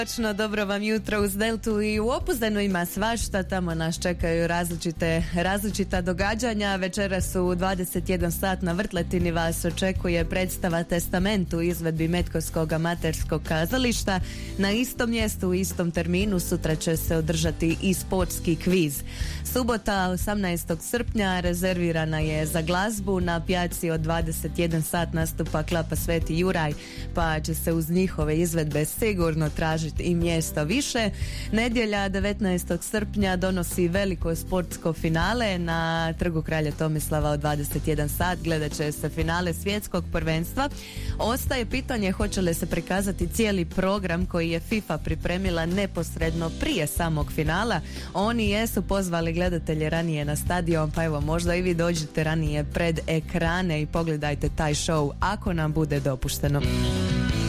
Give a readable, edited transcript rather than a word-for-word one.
Točno, dobro vam jutro uz Deltu. I u Opuzdenu ima svašta, tamo nas čekaju različita događanja. Večeras u 21 sat na Vrtletini vas očekuje predstava Testament u izvedbi Metkovskog amaterskog kazališta. Na istom mjestu, u istom terminu sutra će se održati i sportski kviz. Subota 18. srpnja rezervirana je za glazbu. Na pijaci od 21 sat nastupa Klapa Sveti Juraj, pa će se uz njihove izvedbe sigurno tražiti i mjesto više. Nedjelja 19. srpnja donosi veliko sportsko finale. Na Trgu kralja Tomislava od 21 sat gledat će se finale svjetskog prvenstva. Ostaje pitanje hoće li se prikazati cijeli program koji je FIFA pripremila neposredno prije samog finala. Oni jesu pozvali gledatelje ranije na stadion, pa evo možda i vi dođete ranije pred ekrane i pogledajte taj show ako nam bude dopušteno.